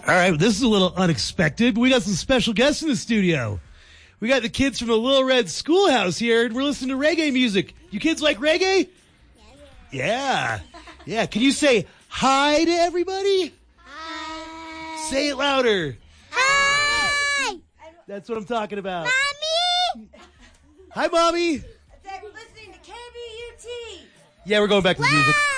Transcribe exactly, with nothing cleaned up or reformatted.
All right, this is a little unexpected, but we got some special guests in the studio. We got the kids from the Little Red Schoolhouse here, and we're listening to reggae music. You kids like reggae? Yeah. Yeah. Can you say hi to everybody? Hi. Say it louder. Hi. That's what I'm talking about. Mommy. Hi, Mommy. We're listening to K B U T. Yeah, we're going back to the music.